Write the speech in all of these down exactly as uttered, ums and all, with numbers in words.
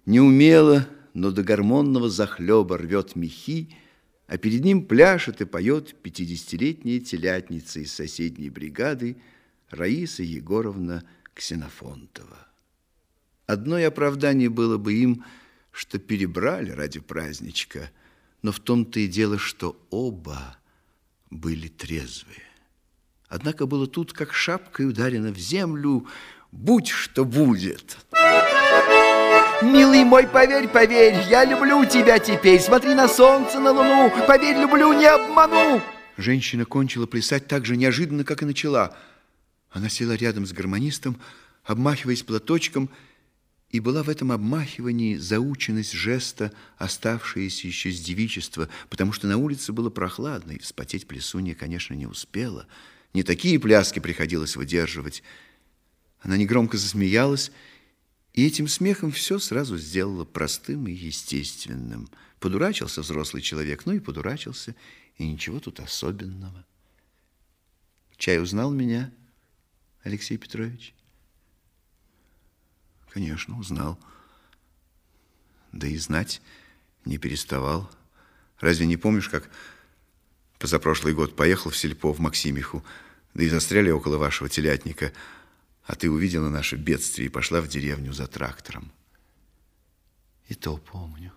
неумело, но до гормонного захлеба рвет мехи, а перед ним пляшет и поет пятидесятилетняя телятница из соседней бригады Раиса Егоровна Ксенофонтова. Одно оправдание было бы им, что перебрали ради праздничка, но в том-то и дело, что оба были трезвые. Однако было тут, как шапкой ударено в землю, будь что будет. Милый мой, поверь, поверь, я люблю тебя теперь. Смотри на солнце, на луну, поверь, люблю, не обману. Женщина кончила плясать так же неожиданно, как и начала. Она села рядом с гармонистом, обмахиваясь платочком, и была в этом обмахивании заученность жеста, оставшаяся еще с девичества, потому что на улице было прохладно, и вспотеть плясунья, конечно, не успела. Не такие пляски приходилось выдерживать. Она негромко засмеялась, и этим смехом все сразу сделала простым и естественным. Подурачился взрослый человек, ну и подурачился, и ничего тут особенного. Чай узнал меня, Алексей Петрович? Конечно, узнал. Да и знать не переставал. Разве не помнишь, как позапрошлый год поехал в сельпо в Максимиху, да и застряли около вашего телятника, а ты увидела наше бедствие и пошла в деревню за трактором? И то помню.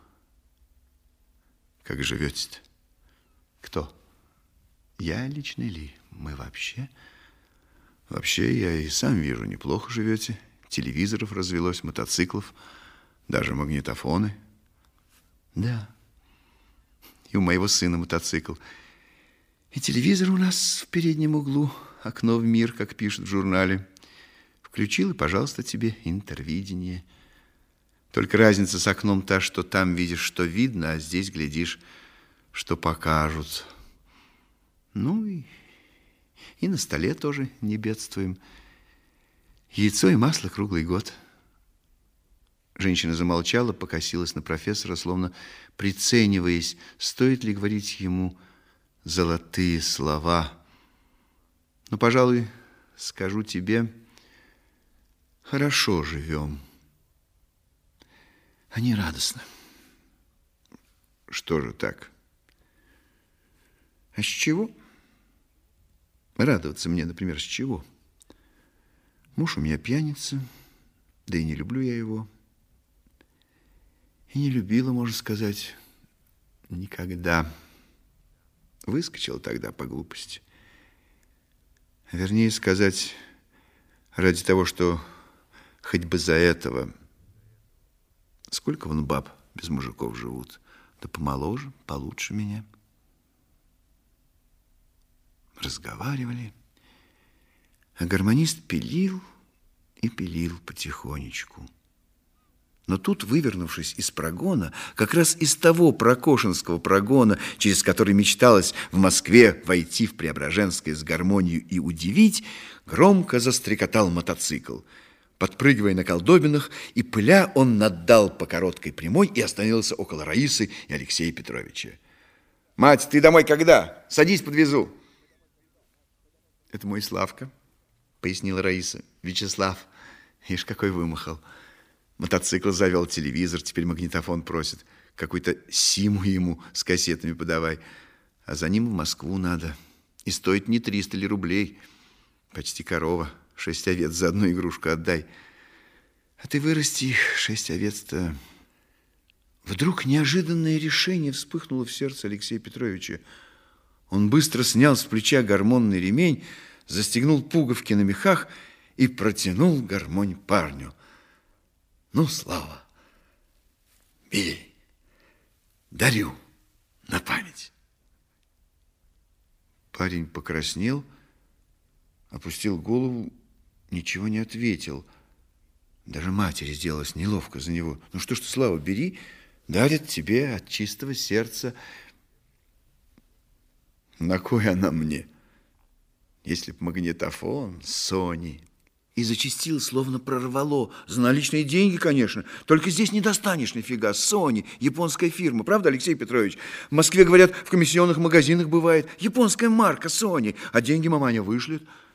Как живете-то? Кто? Я лично ли? Мы вообще? Вообще, я и сам вижу, неплохо живете. Телевизоров развелось, мотоциклов, даже магнитофоны. Да. И у моего сына мотоцикл. И телевизор у нас в переднем углу, окно в мир, как пишут в журнале. Включил, и, пожалуйста, тебе интервидение. Только разница с окном та, что там видишь, что видно, а здесь глядишь, что покажут. Ну и, и на столе тоже не бедствуем. Яйцо и масло круглый год. Женщина замолчала, покосилась на профессора, словно прицениваясь, стоит ли говорить ему золотые слова. Но, пожалуй, скажу тебе, хорошо живем. Они радостны. Что же так? А с чего? Радоваться мне, например, с чего? Муж у меня пьяница, да и не люблю я его. И не любила, можно сказать, никогда. Выскочила тогда по глупости. Вернее сказать, ради того, что хоть бы за этого. Сколько вон баб без мужиков живут? Да помоложе, получше меня. Разговаривали. А гармонист пилил и пилил потихонечку. Но тут, вывернувшись из прогона, как раз из того прокошенского прогона, через который мечталось в Москве войти в Преображенское с гармонию и удивить, громко застрекотал мотоцикл. Подпрыгивая на колдобинах и пыля, он наддал по короткой прямой и остановился около Раисы и Алексея Петровича. «Мать, ты домой когда? Садись, подвезу». «Это мой Славка», — пояснила Раиса. «Вячеслав, ишь, какой вымахал. Мотоцикл завел, телевизор, теперь магнитофон просит. Какую-то симу ему с кассетами подавай. А за ним в Москву надо. И стоит не триста ли рублей. Почти корова. Шесть овец за одну игрушку отдай. А ты вырасти их, шесть овец-то...» Вдруг неожиданное решение вспыхнуло в сердце Алексея Петровича. Он быстро снял с плеча гормонный ремень, застегнул пуговки на мехах и протянул гармонь парню. «Ну, Слава, бей, дарю на память». Парень покраснел, опустил голову, ничего не ответил. Даже матери сделалось неловко за него. «Ну что ж ты, Слава, бери, дарит тебе от чистого сердца». «На кой она мне? Если б магнитофон, Сони». И зачастил, словно прорвало. За наличные деньги, конечно. Только здесь не достанешь нифига. Sony, японская фирма. Правда, Алексей Петрович? В Москве, говорят, в комиссионных магазинах бывает. Японская марка Sony. А деньги маманя вышлет.